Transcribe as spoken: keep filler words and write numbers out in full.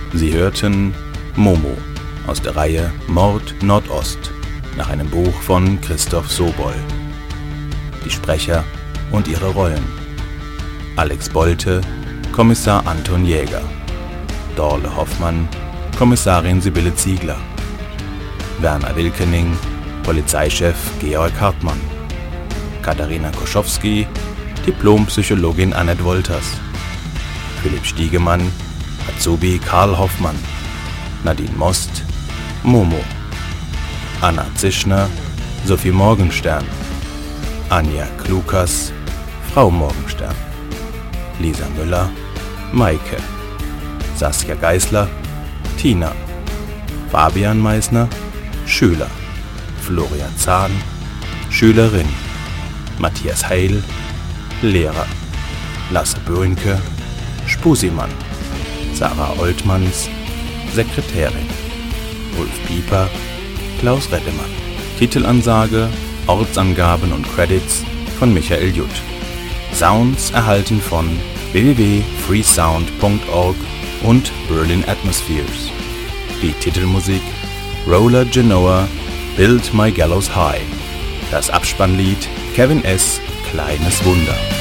Sie hörten Momo aus der Reihe Mord Nordost nach einem Buch von Christoph Sobol. Die Sprecher und ihre Rollen: Alex Bolte, Kommissar Anton Jäger; Dorle Hoffmann, Kommissarin Sibylle Ziegler; Werner Wilkening, Polizeichef Georg Hartmann; Katharina Koschowski, Diplompsychologin Annette Wolters; Philipp Stiegemann, Azubi Karl Hoffmann; Nadine Most, Momo; Anna Zischner, Sophie Morgenstern; Anja Klukas, Frau Morgenstern; Lisa Müller, Maike; Saskia Geisler, Tina; Fabian Meissner, Schüler; Florian Zahn, Schülerin; Matthias Heil, Lehrer; Lasse Böhnke, Spusimann; Sarah Oltmanns, Sekretärin; Ulf Pieper, Klaus Reddemann. Titelansage, Ortsangaben und Credits von Michael Jutt. Sounds erhalten von w w w punkt freesound punkt org und Berlin Atmospheres. Die Titelmusik Roller Genoa, Build My Gallows High. Das Abspannlied Kevin S. Kleines Wunder.